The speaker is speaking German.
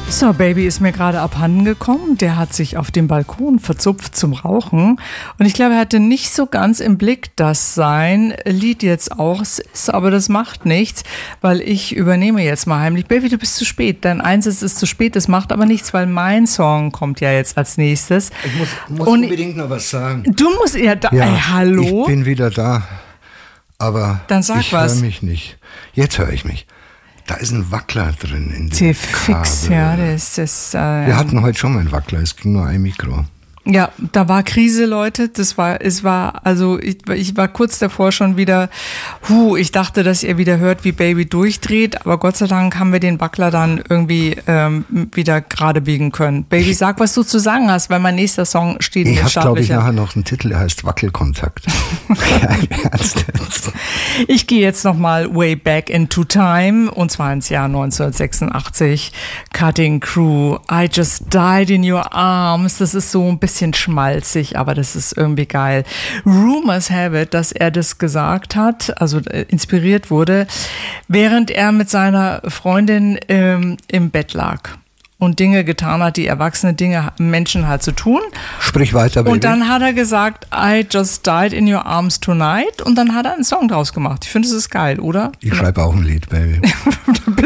So, Baby ist mir gerade abhanden gekommen. Der hat sich auf dem Balkon verzupft zum Rauchen. Und ich glaube, er hatte nicht so ganz im Blick, dass sein Lied jetzt auch ist. Aber das macht nichts, weil ich übernehme jetzt mal heimlich. Baby, du bist zu spät. Dein Einsatz ist zu spät. Das macht aber nichts, weil mein Song kommt ja jetzt als nächstes. Ich muss unbedingt noch was sagen. Du musst ja da. Ja, hallo? Ich bin wieder da. Aber dann sag ich was. höre mich nicht. Jetzt höre ich mich. Da ist ein Wackler drin in dem C-Fix, Kabel. ja, das ist. Wir hatten heute schon mal einen Wackler, es ging nur ein Mikro. Ja, da war Krise, Leute. Ich war kurz davor schon wieder, ich dachte, dass ihr wieder hört, wie Baby durchdreht, aber Gott sei Dank haben wir den Wackler dann irgendwie wieder gerade biegen können. Baby, sag, was du zu sagen hast, weil mein nächster Song steht in den Ich habe, glaube ich, Startlöchern. nachher noch einen Titel, der heißt Wackelkontakt. Ja, im Ernst jetzt. Ich gehe jetzt nochmal way back into time, und zwar ins Jahr 1986. Cutting Crew, I Just Died in Your Arms. Das ist so ein bisschen schmalzig, aber das ist irgendwie geil. Rumors have it, dass er das gesagt hat, also inspiriert wurde, während er mit seiner Freundin im Bett lag und Dinge getan hat, die erwachsene Menschen halt zu tun. Sprich weiter, Baby. Und dann hat er gesagt, I just died in your arms tonight, und dann hat er einen Song draus gemacht. Ich finde, das ist geil, oder? Ich schreibe auch ein Lied, Baby.